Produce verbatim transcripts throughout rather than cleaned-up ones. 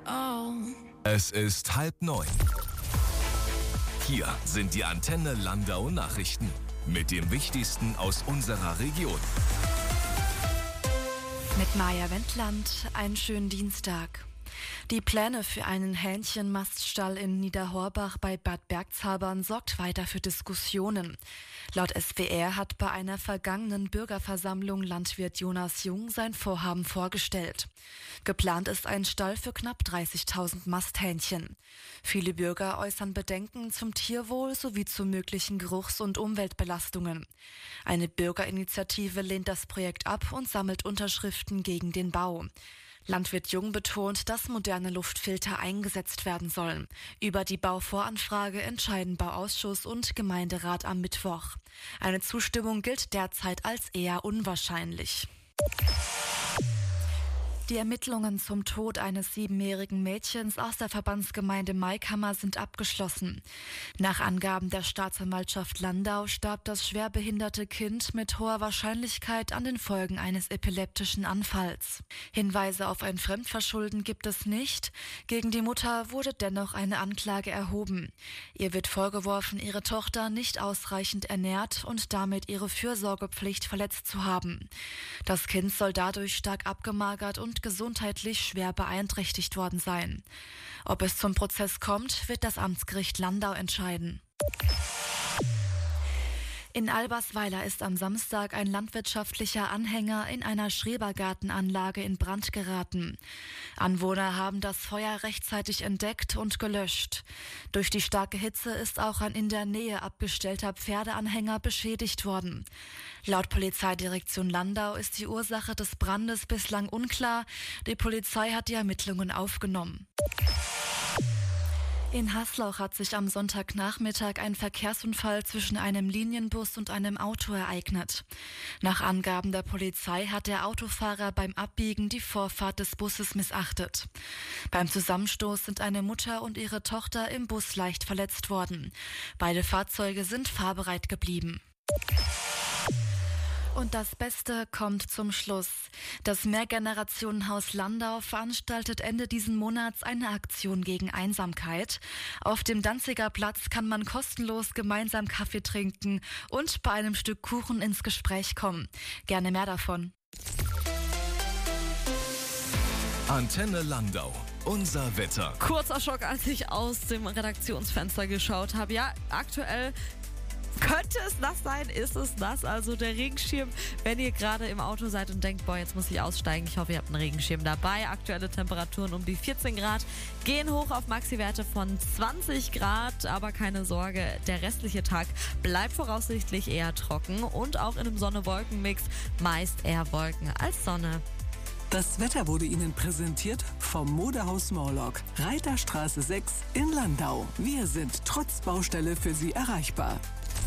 Oh. Es ist halb neun. Hier sind die Antenne Landau Nachrichten mit dem Wichtigsten aus unserer Region. Mit Maja Wendland, einen schönen Dienstag. Die Pläne für einen Hähnchenmaststall in Niederhorbach bei Bad Bergzabern sorgt weiter für Diskussionen. Laut S W R hat bei einer vergangenen Bürgerversammlung Landwirt Jonas Jung sein Vorhaben vorgestellt. Geplant ist ein Stall für knapp dreißigtausend Masthähnchen. Viele Bürger äußern Bedenken zum Tierwohl sowie zu möglichen Geruchs- und Umweltbelastungen. Eine Bürgerinitiative lehnt das Projekt ab und sammelt Unterschriften gegen den Bau. Landwirt Jung betont, dass moderne Luftfilter eingesetzt werden sollen. Über die Bauvoranfrage entscheiden Bauausschuss und Gemeinderat am Mittwoch. Eine Zustimmung gilt derzeit als eher unwahrscheinlich. Die Ermittlungen zum Tod eines siebenjährigen Mädchens aus der Verbandsgemeinde Maikammer sind abgeschlossen. Nach Angaben der Staatsanwaltschaft Landau starb das schwerbehinderte Kind mit hoher Wahrscheinlichkeit an den Folgen eines epileptischen Anfalls. Hinweise auf ein Fremdverschulden gibt es nicht. Gegen die Mutter wurde dennoch eine Anklage erhoben. Ihr wird vorgeworfen, ihre Tochter nicht ausreichend ernährt und damit ihre Fürsorgepflicht verletzt zu haben. Das Kind soll dadurch stark abgemagert und gesundheitlich schwer beeinträchtigt worden sein. Ob es zum Prozess kommt, wird das Amtsgericht Landau entscheiden. In Albersweiler ist am Samstag ein landwirtschaftlicher Anhänger in einer Schrebergartenanlage in Brand geraten. Anwohner haben das Feuer rechtzeitig entdeckt und gelöscht. Durch die starke Hitze ist auch ein in der Nähe abgestellter Pferdeanhänger beschädigt worden. Laut Polizeidirektion Landau ist die Ursache des Brandes bislang unklar. Die Polizei hat die Ermittlungen aufgenommen. In Haslauch hat sich am Sonntagnachmittag ein Verkehrsunfall zwischen einem Linienbus und einem Auto ereignet. Nach Angaben der Polizei hat der Autofahrer beim Abbiegen die Vorfahrt des Busses missachtet. Beim Zusammenstoß sind eine Mutter und ihre Tochter im Bus leicht verletzt worden. Beide Fahrzeuge sind fahrbereit geblieben. Und das Beste kommt zum Schluss. Das Mehrgenerationenhaus Landau veranstaltet Ende diesen Monats eine Aktion gegen Einsamkeit. Auf dem Danziger Platz kann man kostenlos gemeinsam Kaffee trinken und bei einem Stück Kuchen ins Gespräch kommen. Gerne mehr davon. Antenne Landau. Unser Wetter. Kurzer Schock, als ich aus dem Redaktionsfenster geschaut habe. Ja, aktuell könnte es nass sein, ist es nass. Also der Regenschirm, wenn ihr gerade im Auto seid und denkt, boah, jetzt muss ich aussteigen. Ich hoffe, ihr habt einen Regenschirm dabei. Aktuelle Temperaturen um die vierzehn Grad, gehen hoch auf Maxi-Werte von zwanzig Grad. Aber keine Sorge, der restliche Tag bleibt voraussichtlich eher trocken und auch in einem Sonne-Wolken-Mix meist eher Wolken als Sonne. Das Wetter wurde Ihnen präsentiert vom Modehaus Morlock, Reiterstraße sechs in Landau. Wir sind trotz Baustelle für Sie erreichbar.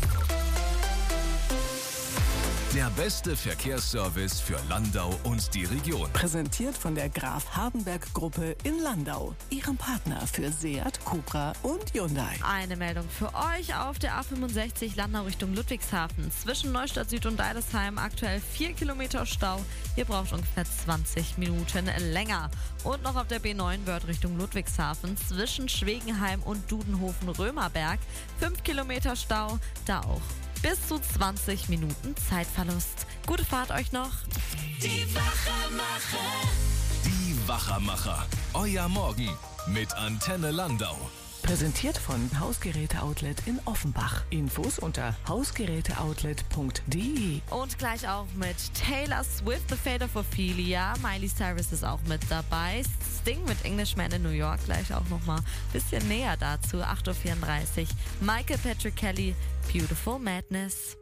Der beste Verkehrsservice für Landau und die Region. Präsentiert von der Graf Hardenberg Gruppe in Landau, Ihrem Partner für Seat, Cupra und Hyundai. Eine Meldung für euch auf der A fünfundsechzig Landau Richtung Ludwigshafen. Zwischen Neustadt Süd und Deidesheim aktuell vier Kilometer Stau. Ihr braucht ungefähr zwanzig Minuten länger. Und noch auf der B neun Wörth Richtung Ludwigshafen zwischen Schwegenheim und Dudenhofen-Römerberg. fünf Kilometer Stau, da auch bis zu zwanzig Minuten Zeitverlust. Gute Fahrt euch noch. Die Wachermacher. Die Wachermacher. Euer Morgen mit Antenne Landau. Präsentiert von Hausgeräte-Outlet in Offenbach. Infos unter hausgeräteoutlet punkt de. Und gleich auch mit Taylor Swift, The Fate of Ophelia. Miley Cyrus ist auch mit dabei. Sting mit Englishman in New York. Gleich auch noch mal ein bisschen näher dazu. acht Uhr vierunddreißig. Michael Patrick Kelly, Beautiful Madness.